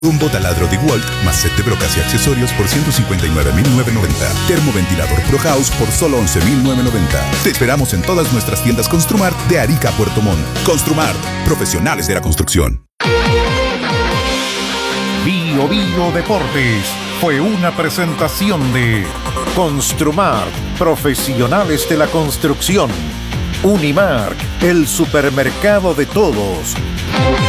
Un botaladro DeWalt más set de brocas y accesorios por $159,990. Termoventilador Pro House por solo $11,990. Te esperamos en todas nuestras tiendas Construmart de Arica a Puerto Montt. Construmart, profesionales de la construcción. Bio Deportes fue una presentación de Construmart, profesionales de la construcción. Unimark, el supermercado de todos.